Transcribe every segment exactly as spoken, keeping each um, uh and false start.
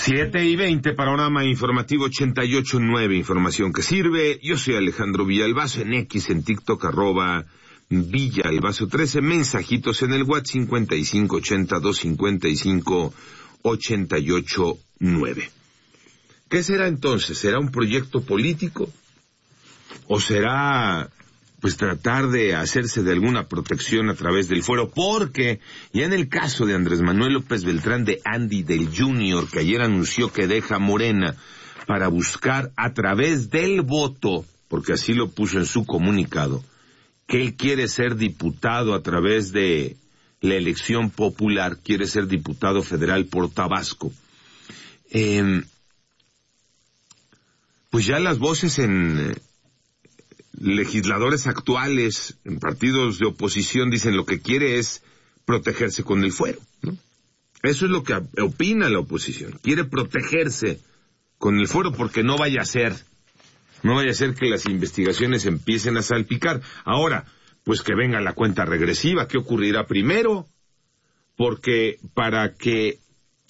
Siete y veinte, panorama informativo ochenta y ocho nueve, información que sirve. Yo soy Alejandro Villalbazo, en X, en TikTok, arroba Villalbazo trece, mensajitos en el WhatsApp cincuenta y cinco ochenta dos cincuenta y cinco ochenta y ocho nueve. ¿Qué será entonces? ¿Será un proyecto político? ¿O será, pues, tratar de hacerse de alguna protección a través del fuero? Porque ya en el caso de Andrés Manuel López Beltrán de Andy del Junior, que ayer anunció que deja Morena para buscar a través del voto, porque así lo puso en su comunicado, que él quiere ser diputado a través de la elección popular, quiere ser diputado federal por Tabasco. Eh, pues ya las voces en eh, legisladores actuales, en partidos de oposición, dicen lo que quiere es protegerse con el fuero, ¿no? Eso es lo que opina la oposición, quiere protegerse con el fuero porque no vaya a ser, no vaya a ser que las investigaciones empiecen a salpicar. Ahora, pues que venga la cuenta regresiva, ¿qué ocurrirá primero? Porque para que,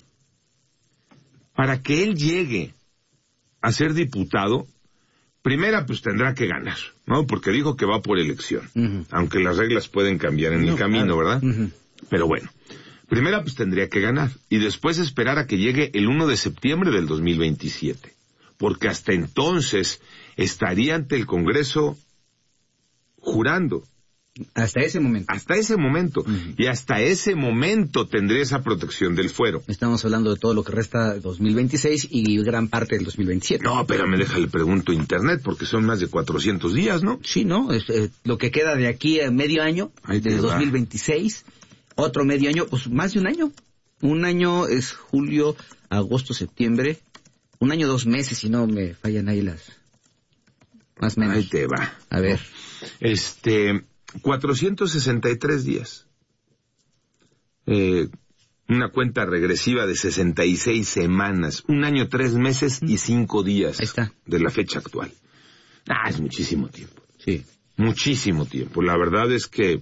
para que él llegue a ser diputado, primera, pues tendrá que ganar, ¿no? Porque dijo que va por elección, uh-huh. Aunque las reglas pueden cambiar en no, el camino, claro. ¿Verdad? Uh-huh. Pero bueno, primera, pues tendría que ganar, y después esperar a que llegue el uno de septiembre del dos mil veintisiete, porque hasta entonces estaría ante el Congreso jurando. Hasta ese momento. Hasta ese momento. Uh-huh. Y hasta ese momento tendría esa protección del fuero. Estamos hablando de todo lo que resta de dos mil veintiséis y gran parte del dos mil veintisiete. No, pero me deja, le pregunto internet, porque son más de cuatrocientos días, ¿no? Sí, ¿no? Es, eh, lo que queda de aquí a medio año, de dos mil veintiséis, otro medio año, pues más de un año. Un año es julio, agosto, septiembre. Un año, dos meses, si no me fallan ahí las... Más o menos. Ahí te va. A ver. Este... cuatrocientos sesenta y tres días. Eh, una cuenta regresiva de sesenta y seis semanas. Un año, tres meses y cinco días. Ahí está. De la fecha actual. Ah, es muchísimo tiempo. Sí. Muchísimo tiempo. La verdad es que,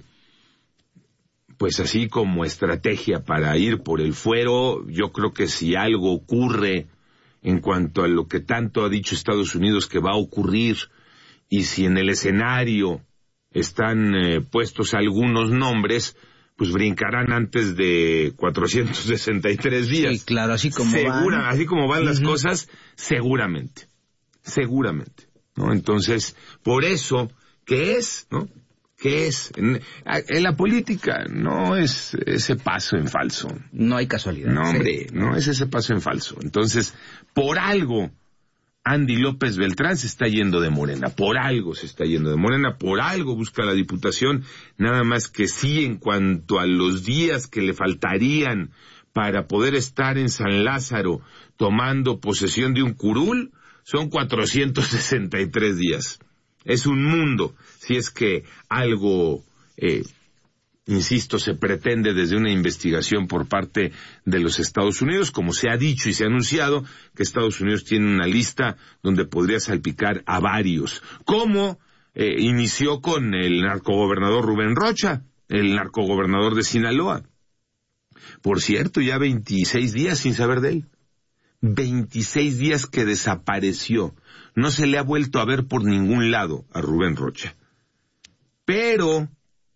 pues así como estrategia para ir por el fuero, yo creo que si algo ocurre en cuanto a lo que tanto ha dicho Estados Unidos que va a ocurrir, y si en el escenario están eh, puestos algunos nombres, pues brincarán antes de cuatrocientos sesenta y tres días. Sí, claro, así como Segura, van. Así como van uh-huh. las cosas, seguramente, seguramente, ¿no? Entonces, por eso, ¿qué es, no? ¿Qué es? En, en la política no es ese paso en falso. No hay casualidad. No, hombre, sí. No es ese paso en falso. Entonces, por algo Andy López Beltrán se está yendo de Morena, por algo se está yendo de Morena, por algo busca la diputación, nada más que sí en cuanto a los días que le faltarían para poder estar en San Lázaro tomando posesión de un curul, son cuatrocientos sesenta y tres días. Es un mundo, si es que algo... Eh, Insisto, se pretende desde una investigación por parte de los Estados Unidos, como se ha dicho y se ha anunciado, que Estados Unidos tiene una lista donde podría salpicar a varios. Como eh, inició con el narcogobernador Rubén Rocha, el narcogobernador de Sinaloa. Por cierto, ya veintiséis días sin saber de él. veintiséis días que desapareció. No se le ha vuelto a ver por ningún lado a Rubén Rocha. Pero...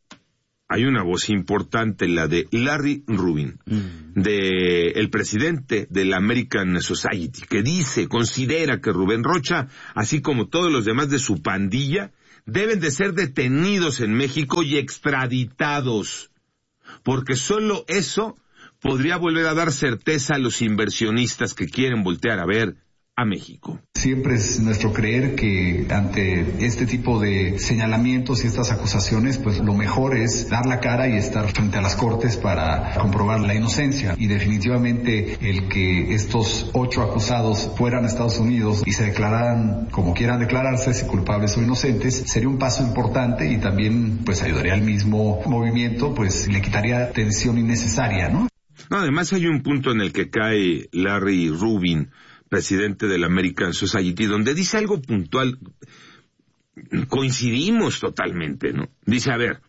hay una voz importante, la de Larry Rubin, mm. de el presidente de la American Society, que dice, considera que Rubén Rocha, así como todos los demás de su pandilla, deben de ser detenidos en México y extraditados, porque solo eso podría volver a dar certeza a los inversionistas que quieren voltear a ver a México. Siempre es nuestro creer que ante este tipo de señalamientos y estas acusaciones, pues lo mejor es dar la cara y estar frente a las cortes para comprobar la inocencia. Y definitivamente el que estos ocho acusados fueran a Estados Unidos y se declararan como quieran declararse, si culpables o inocentes, sería un paso importante y también pues ayudaría al mismo movimiento, pues le quitaría tensión innecesaria, ¿no? No, además hay un punto en el que cae Larry Rubin, presidente de la American Society, donde dice algo puntual. Coincidimos totalmente, ¿no? Dice, a ver,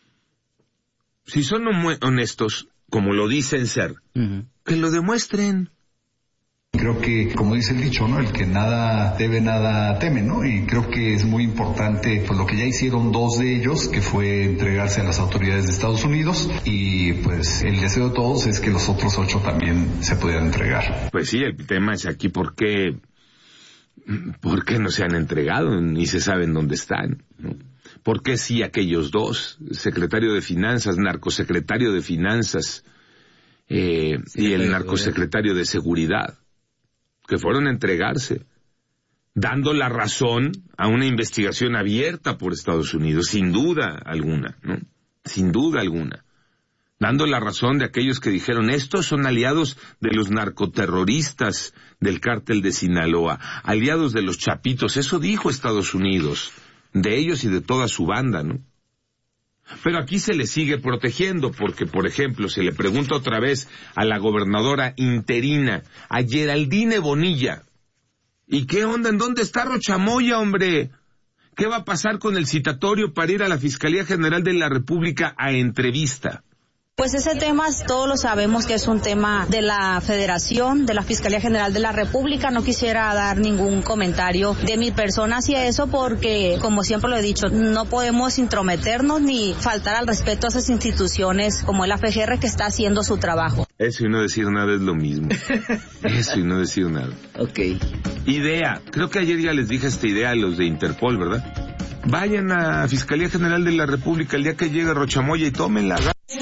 si son honestos, como lo dicen ser, uh-huh. que lo demuestren. Creo que, como dice el dicho, ¿no? El que nada debe, nada teme, ¿no? Y creo que es muy importante, pues lo que ya hicieron dos de ellos, que fue entregarse a las autoridades de Estados Unidos, y pues el deseo de todos es que los otros ocho también se pudieran entregar. Pues sí, el tema es aquí por qué, por qué no se han entregado, ni se saben dónde están, ¿no? ¿Por qué sí aquellos dos? Secretario de Finanzas, narcosecretario de Finanzas, eh, sí, y el narcosecretario de Seguridad, que fueron a entregarse, dando la razón a una investigación abierta por Estados Unidos, sin duda alguna, ¿no? Sin duda alguna. Dando la razón de aquellos que dijeron, estos son aliados de los narcoterroristas del cártel de Sinaloa, aliados de los chapitos, eso dijo Estados Unidos, de ellos y de toda su banda, ¿no? Pero aquí se le sigue protegiendo porque, por ejemplo, se le pregunta otra vez a la gobernadora interina, a Geraldine Bonilla, ¿y qué onda? ¿En dónde está Rochamoya, hombre? ¿Qué va a pasar con el citatorio para ir a la Fiscalía General de la República a entrevista? Pues ese tema todos lo sabemos que es un tema de la Federación, de la Fiscalía General de la República. No quisiera dar ningún comentario de mi persona hacia eso porque, como siempre lo he dicho, no podemos intrometernos ni faltar al respeto a esas instituciones como la F G R que está haciendo su trabajo. Eso y no decir nada es lo mismo. Eso y no decir nada. Ok. Idea. Creo que ayer ya les dije esta idea a los de Interpol, ¿verdad? Vayan a Fiscalía General de la República el día que llegue Rochamoya y tómenla.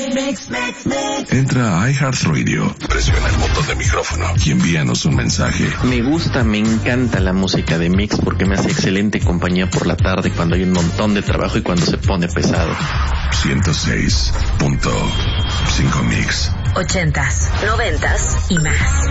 Entra a iHeartRadio, presiona el botón de micrófono y envíanos un mensaje. Me gusta, me encanta la música de Mix porque me hace excelente compañía por la tarde cuando hay un montón de trabajo y cuando se pone pesado. ciento seis punto cinco Mix. Ochentas, noventas y más.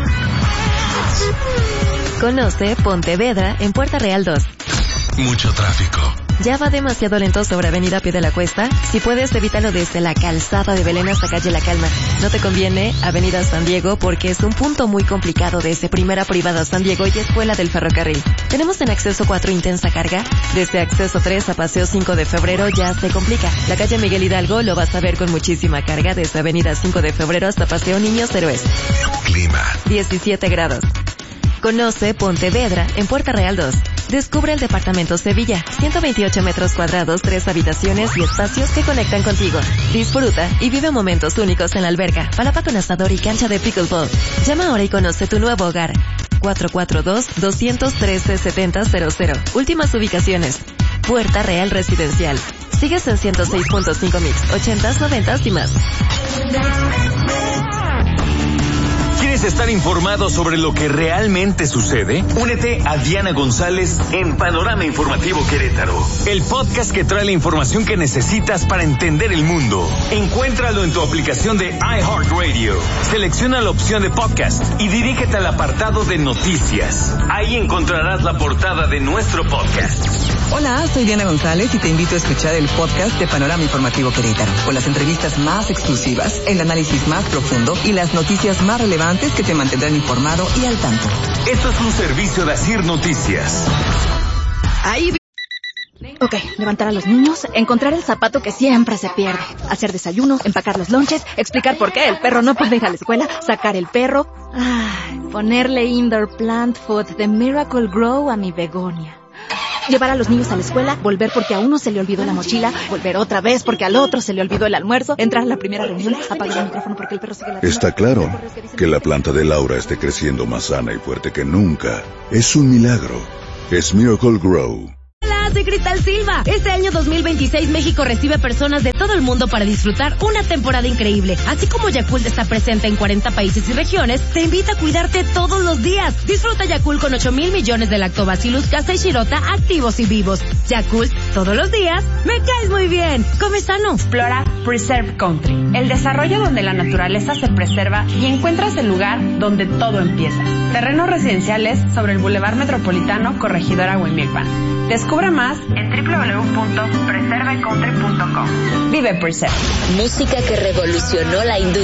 Conoce Pontevedra en Puerta Real dos. Mucho tráfico. ¿Ya va demasiado lento sobre Avenida Pie de la Cuesta? Si puedes, evítalo desde la calzada de Belén hasta Calle La Calma. No te conviene Avenida San Diego porque es un punto muy complicado desde Primera Privada San Diego y Escuela del Ferrocarril. Tenemos en Acceso cuatro intensa carga. Desde Acceso tres a Paseo cinco de Febrero ya se complica. La calle Miguel Hidalgo lo vas a ver con muchísima carga desde Avenida cinco de Febrero hasta Paseo Niños Héroes. Clima. diecisiete grados. Conoce Pontevedra en Puerta Real dos. Descubre el departamento Sevilla, ciento veintiocho metros cuadrados, tres habitaciones y espacios que conectan contigo. Disfruta y vive momentos únicos en la alberca, palapa con asador y cancha de pickleball. Llama ahora y conoce tu nuevo hogar. cuatro cuatro dos, dos uno tres, siete cero cero cero. Últimas ubicaciones. Puerta Real Residencial. Sigues en ciento seis punto cinco Mix, ochentas, noventas y más. ¿Quieres estar informado sobre lo que realmente sucede? Únete a Diana González en Panorama Informativo Querétaro, el podcast que trae la información que necesitas para entender el mundo. Encuéntralo en tu aplicación de iHeartRadio. Selecciona la opción de podcast y dirígete al apartado de noticias. Ahí encontrarás la portada de nuestro podcast. Hola, soy Diana González y te invito a escuchar el podcast de Panorama Informativo Querétaro, con las entrevistas más exclusivas, el análisis más profundo y las noticias más relevantes que te mantendrán informado y al tanto. Esto es un servicio de Asir Noticias. Ahí Ok, levantar a los niños, encontrar el zapato que siempre se pierde, hacer desayuno, empacar los lonches, explicar por qué el perro no puede ir a la escuela, sacar el perro, ay, ponerle indoor plant food de Miracle Grow a mi begonia. Llevar a los niños a la escuela, volver porque a uno se le olvidó la mochila, volver otra vez porque al otro se le olvidó el almuerzo, entrar a la primera reunión, apagar el micrófono porque el perro sigue la... Está claro que la planta de Laura esté creciendo más sana y fuerte que nunca. Es un milagro. Es Miracle Grow. Hola, soy Cristal Silva. Este año dos mil veintiséis México recibe personas de todo el mundo para disfrutar una temporada increíble. Así como Yakult está presente en cuarenta países y regiones, te invita a cuidarte todos los días. Disfruta Yakult con ocho mil millones de Lactobacillus casei shirota activos y vivos. Yakult, todos los días, me caes muy bien. Come sano. Explora Preserve Country, el desarrollo donde la naturaleza se preserva y encuentras el lugar donde todo empieza. Terrenos residenciales sobre el Boulevard Metropolitano, Corregidora Huimilpan. Descubre más en doble u doble u doble u punto preserve country punto com. Vive Preserve. Música que revolucionó la industria.